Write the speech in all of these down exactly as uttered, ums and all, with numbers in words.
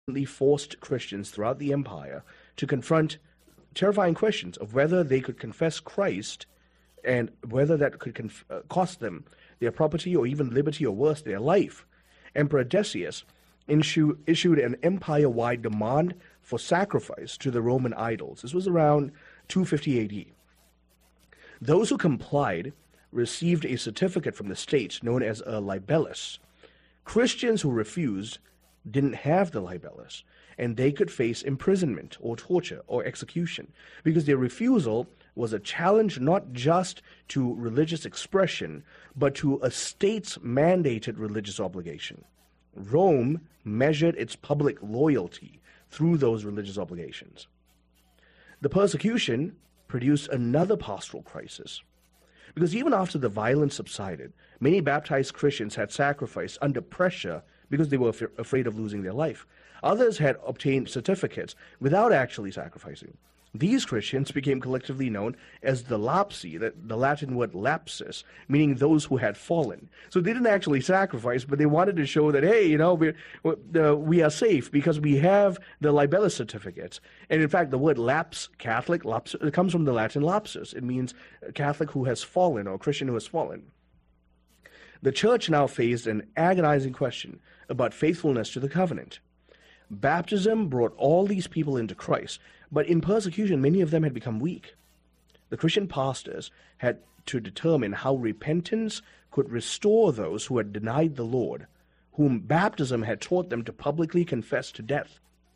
forced Christians throughout the empire to confront terrifying questions of whether they could confess Christ and whether that could conf- uh, cost them their property or even liberty or worse, their life. Emperor Decius issue, issued an empire-wide demand for sacrifice to the Roman idols. This was around two fifty A D. Those who complied received a certificate from the state known as a libellus. Christians who refused didn't have the libellus, and they could face imprisonment or torture or execution because their refusal was a challenge not just to religious expression, but to a state's mandated religious obligation. Rome measured its public loyalty through those religious obligations. The persecution produced another pastoral crisis, because even after the violence subsided, many baptized Christians had sacrificed under pressure because they were af- afraid of losing their life. Others had obtained certificates without actually sacrificing. These Christians became collectively known as the lapsi, the, the Latin word lapsus, meaning those who had fallen. So they didn't actually sacrifice, but they wanted to show that, hey, you know, we're, uh, we are safe because we have the libellus certificates. And in fact, the word laps, Catholic, laps, it comes from the Latin lapsus. It means Catholic who has fallen or Christian who has fallen. The church now faced an agonizing question about faithfulness to the covenant. Baptism brought all these people into Christ, but in persecution, many of them had become weak. The Christian pastors had to determine how repentance could restore those who had denied the Lord, whom baptism had taught them to publicly confess to death.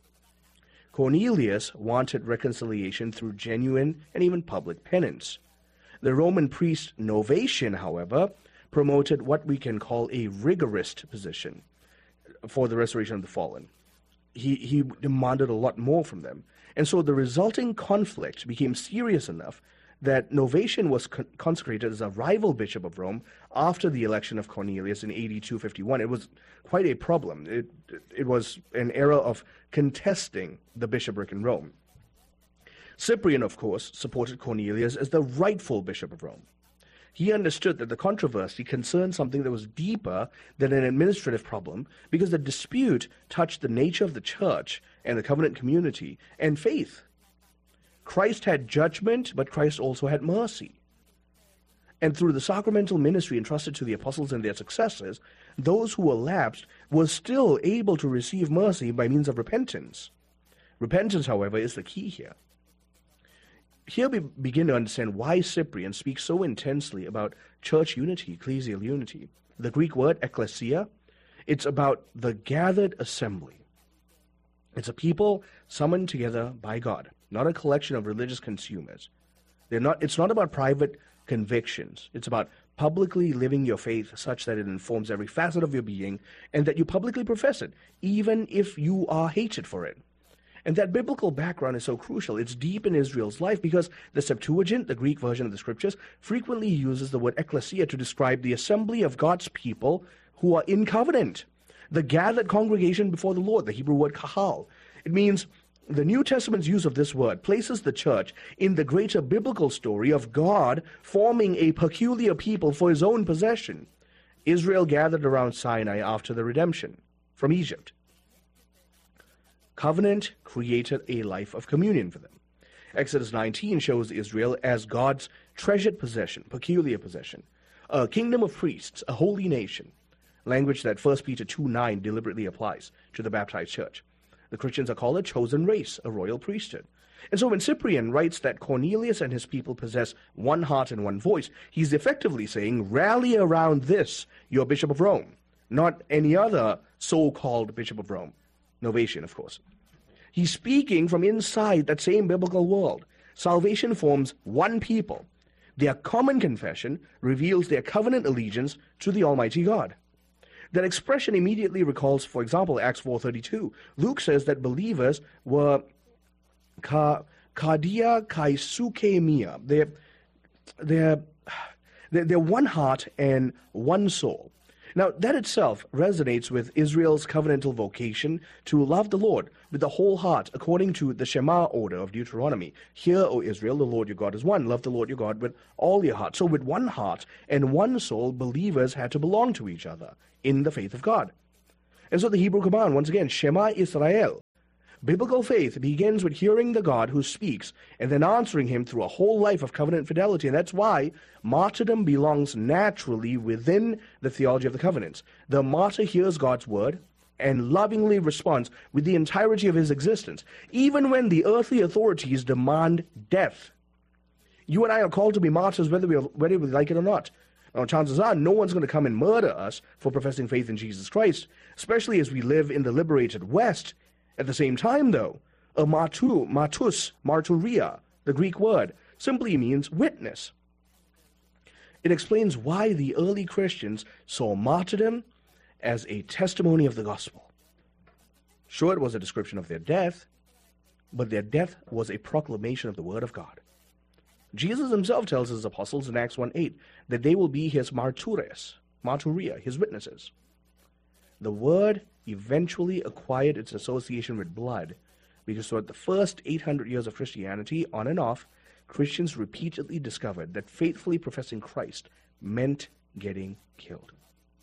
Cornelius wanted reconciliation through genuine and even public penance. The Roman priest Novatian, however, promoted what we can call a rigorist position for the restoration of the fallen. He, he demanded a lot more from them. And so the resulting conflict became serious enough that Novatian was con- consecrated as a rival bishop of Rome after the election of Cornelius in A D two fifty-one. It was quite a problem. It, it was an era of contesting the bishopric in Rome. Cyprian, of course, supported Cornelius as the rightful bishop of Rome. He understood that the controversy concerned something that was deeper than an administrative problem, because the dispute touched the nature of the church and the covenant community and faith. Christ had judgment, but Christ also had mercy. And through the sacramental ministry entrusted to the apostles and their successors, those who were lapsed were still able to receive mercy by means of repentance. Repentance, however, is the key here. Here we begin to understand why Cyprian speaks so intensely about church unity, ecclesial unity. The Greek word ecclesia, it's about the gathered assembly. It's a people summoned together by God, not a collection of religious consumers. They're not. It's not about private convictions. It's about publicly living your faith such that it informs every facet of your being and that you publicly profess it, even if you are hated for it. And that biblical background is so crucial. It's deep in Israel's life because the Septuagint, the Greek version of the scriptures, frequently uses the word ecclesia to describe the assembly of God's people who are in covenant, the gathered congregation before the Lord, the Hebrew word kahal. It means the New Testament's use of this word places the church in the greater biblical story of God forming a peculiar people for his own possession. Israel gathered around Sinai after the redemption from Egypt. Covenant created a life of communion for them. Exodus nineteen shows Israel as God's treasured possession, peculiar possession, a kingdom of priests, a holy nation, language that First Peter two nine deliberately applies to the baptized church. The Christians are called a chosen race, a royal priesthood. And so when Cyprian writes that Cornelius and his people possess one heart and one voice, he's effectively saying, rally around this, your Bishop of Rome, not any other so-called Bishop of Rome. Novatian, of course. He's speaking from inside that same biblical world. Salvation forms one people. Their common confession reveals their covenant allegiance to the Almighty God. That expression immediately recalls, for example, Acts four thirty-two. Luke says that believers were ka, kardia kaisukemia. They're, they're, they're, they're one heart and one soul. Now, that itself resonates with Israel's covenantal vocation to love the Lord with the whole heart, according to the Shema order of Deuteronomy. Hear, O Israel, the Lord your God is one. Love the Lord your God with all your heart. So with one heart and one soul, believers had to belong to each other in the faith of God. And so the Hebrew command, once again, Shema Israel. Biblical faith begins with hearing the God who speaks and then answering him through a whole life of covenant fidelity. And that's why martyrdom belongs naturally within the theology of the covenants. The martyr hears God's word and lovingly responds with the entirety of his existence, even when the earthly authorities demand death. You and I are called to be martyrs whether we, whether we like it or not. Now, chances are no one's going to come and murder us for professing faith in Jesus Christ, especially as we live in the liberated West. At the same time, though, a martu, martus, marturia, the Greek word, simply means witness. It explains why the early Christians saw martyrdom as a testimony of the gospel. Sure, it was a description of their death, but their death was a proclamation of the word of God. Jesus himself tells his apostles in Acts one eight that they will be his martures, marturia, his witnesses. The word eventually acquired its association with blood because throughout the first eight hundred years of Christianity, on and off, Christians repeatedly discovered that faithfully professing Christ meant getting killed.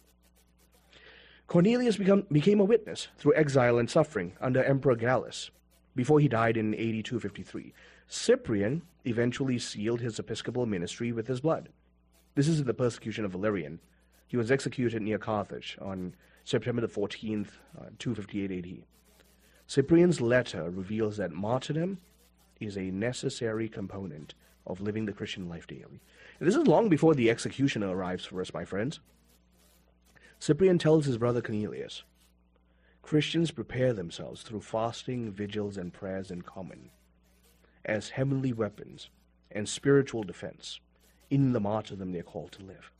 Cornelius become, became a witness through exile and suffering under Emperor Gallus before he died in A D two fifty-three. Cyprian eventually sealed his episcopal ministry with his blood. This is in the persecution of Valerian. He was executed near Carthage on September the fourteenth, uh, two fifty-eight A D. Cyprian's letter reveals that martyrdom is a necessary component of living the Christian life daily. And this is long before the executioner arrives for us, my friends. Cyprian tells his brother Cornelius, Christians prepare themselves through fasting, vigils, and prayers in common as heavenly weapons and spiritual defense in the martyrdom they're called to live.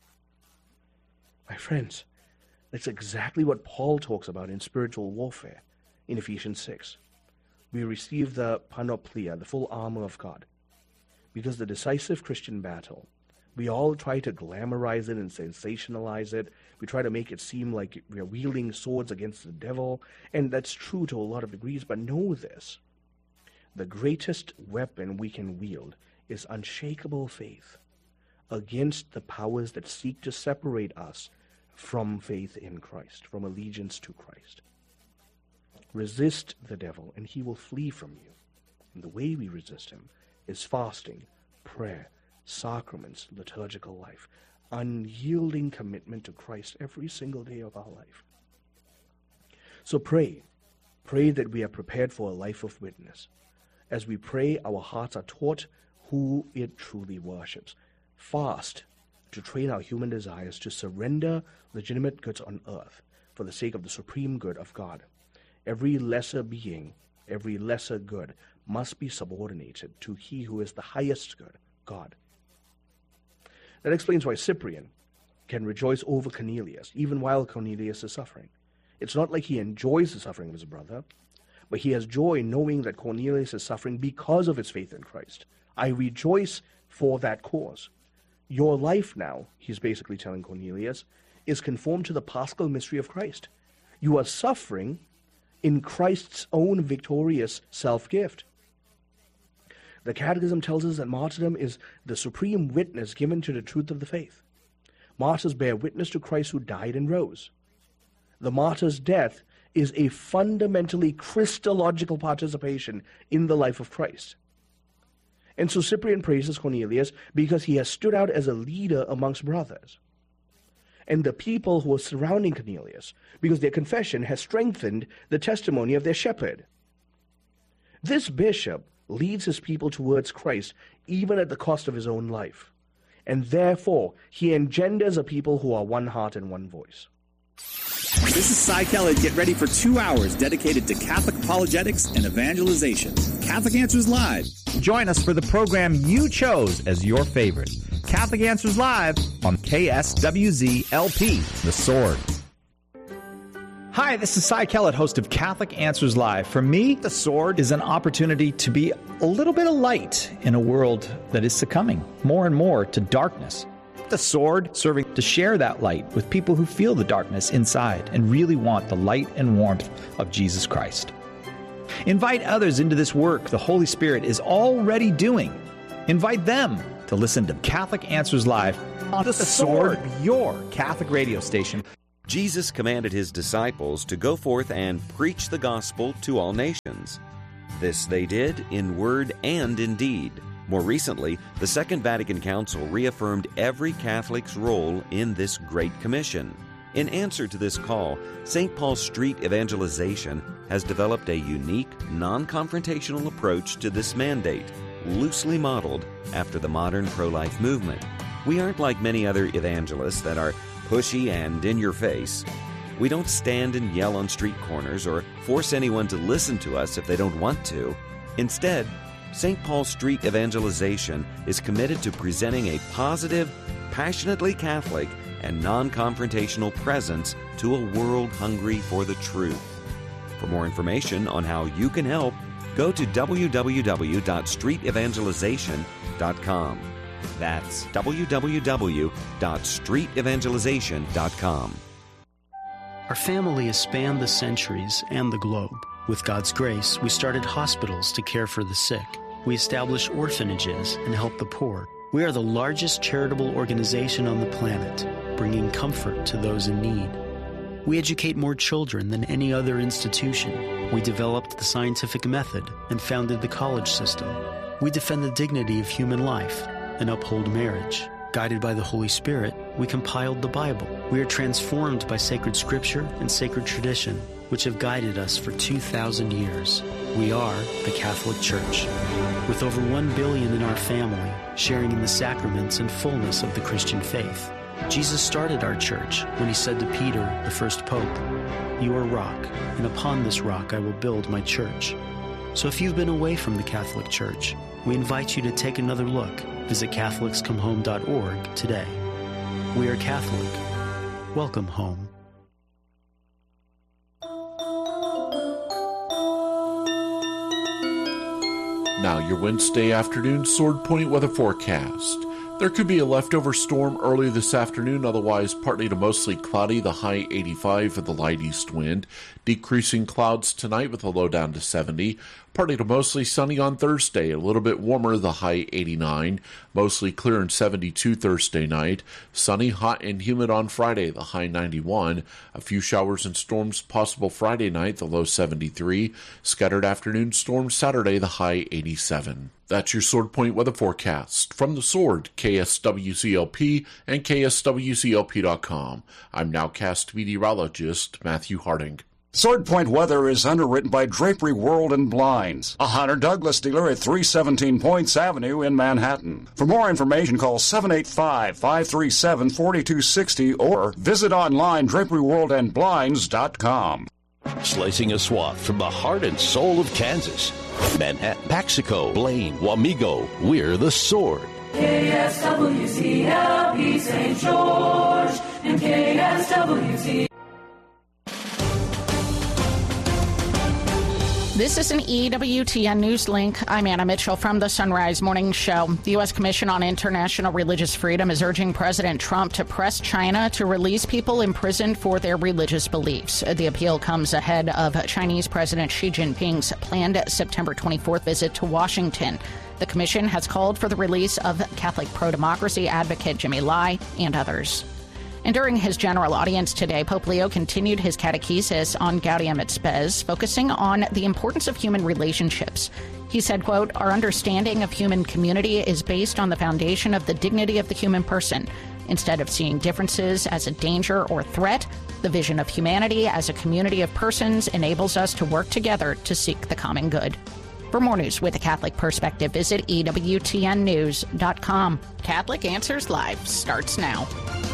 My friends, that's exactly what Paul talks about in spiritual warfare in Ephesians six. We receive the panoplia, the full armor of God, because the decisive Christian battle, we all try to glamorize it and sensationalize it. We try to make it seem like we are wielding swords against the devil, and that's true to a lot of degrees, but know this. The greatest weapon we can wield is unshakable faith against the powers that seek to separate us from faith in Christ, from allegiance to Christ. Resist the devil, and he will flee from you. And the way we resist him is fasting, prayer, sacraments, liturgical life, unyielding commitment to Christ every single day of our life. So pray. Pray that we are prepared for a life of witness. As we pray, our hearts are taught who it truly worships. Fast to train our human desires to surrender legitimate goods on earth for the sake of the supreme good of God. Every lesser being, every lesser good must be subordinated to he who is the highest good, God. That explains why Cyprian can rejoice over Cornelius, even while Cornelius is suffering. It's not like he enjoys the suffering of his brother, but he has joy knowing that Cornelius is suffering because of his faith in Christ. I rejoice for that cause. Your life now, he's basically telling Cornelius, is conformed to the paschal mystery of Christ. You are suffering in Christ's own victorious self-gift. The Catechism tells us that martyrdom is the supreme witness given to the truth of the faith. Martyrs bear witness to Christ who died and rose. The martyr's death is a fundamentally Christological participation in the life of Christ. And so Cyprian praises Cornelius because he has stood out as a leader amongst brothers. And the people who are surrounding Cornelius, because their confession has strengthened the testimony of their shepherd. This bishop leads his people towards Christ, even at the cost of his own life. And therefore, he engenders a people who are one heart and one voice. This is Cy Kellett. Get ready for two hours dedicated to Catholic apologetics and evangelization. Catholic Answers Live. Join us for the program you chose as your favorite. Catholic Answers Live on K S W Z L P, The Sword. Hi, this is Cy Kellett, host of Catholic Answers Live. For me, The Sword is an opportunity to be a little bit of light in a world that is succumbing more and more to darkness. The Sword serving to share that light with people who feel the darkness inside and really want the light and warmth of Jesus Christ. Invite others into this work the Holy Spirit is already doing. Invite them to listen to Catholic Answers Live on The Sword, your Catholic radio station. Jesus commanded his disciples to go forth and preach the gospel to all nations. This they did in word and in deed. More recently, the Second Vatican Council reaffirmed every Catholic's role in this Great Commission. In answer to this call, Saint Paul Street Evangelization has developed a unique, non-confrontational approach to this mandate, loosely modeled after the modern pro-life movement. We aren't like many other evangelists that are pushy and in your face. We don't stand and yell on street corners or force anyone to listen to us if they don't want to. Instead, Saint Paul Street Evangelization is committed to presenting a positive, passionately Catholic, and non-confrontational presence to a world hungry for the truth. For more information on how you can help, go to w w w dot street evangelization dot com. That's w w w dot street evangelization dot com. Our family has spanned the centuries and the globe. With God's grace, we started hospitals to care for the sick. We established orphanages and helped the poor. We are the largest charitable organization on the planet, bringing comfort to those in need. We educate more children than any other institution. We developed the scientific method and founded the college system. We defend the dignity of human life and uphold marriage. Guided by the Holy Spirit, we compiled the Bible. We are transformed by sacred scripture and sacred tradition, which have guided us for two thousand years. We are the Catholic Church. With over one billion in our family, sharing in the sacraments and fullness of the Christian faith. Jesus started our church when he said to Peter, the first pope, "You are rock, and upon this rock I will build my church." So if you've been away from the Catholic Church, we invite you to take another look. Visit catholics come home dot org today. We are Catholic. Welcome home. Now your Wednesday afternoon Sword Point weather forecast. There could be a leftover storm early this afternoon, otherwise partly to mostly cloudy, the high eighty-five with the light east wind. Decreasing clouds tonight with a low down to seventy. Partly to mostly sunny on Thursday, a little bit warmer, the high eighty-nine. Mostly clear and seventy-two Thursday night. Sunny, hot, and humid on Friday, the high ninety-one. A few showers and storms possible Friday night, the low seventy-three. Scattered afternoon storms Saturday, the high eighty-seven. That's your Sword Point weather forecast. From the Sword, K S W C L P and K S W C L P dot com. I'm nowcast meteorologist Matthew Harding. Sword Point weather is underwritten by Drapery World and Blinds, a Hunter Douglas dealer at three seventeen Points Avenue in Manhattan. For more information, call seven eight five, five three seven, four two six zero or visit online drapery world and blinds dot com. Slicing a swath from the heart and soul of Kansas. Manhattan, Paxico, Blaine, Wamego, we're the Sword. K S W C L P Saint George and K S W C. This is an E W T N News Link. I'm Anna Mitchell from the Sunrise Morning Show. The U S Commission on International Religious Freedom is urging President Trump to press China to release people imprisoned for their religious beliefs. The appeal comes ahead of Chinese President Xi Jinping's planned September twenty-fourth visit to Washington. The commission has called for the release of Catholic pro-democracy advocate Jimmy Lai and others. And during his general audience today, Pope Leo continued his catechesis on Gaudium et Spes, focusing on the importance of human relationships. He said, quote, "Our understanding of human community is based on the foundation of the dignity of the human person. Instead of seeing differences as a danger or threat, the vision of humanity as a community of persons enables us to work together to seek the common good." For more news with a Catholic perspective, visit E W T N news dot com. Catholic Answers Live starts now.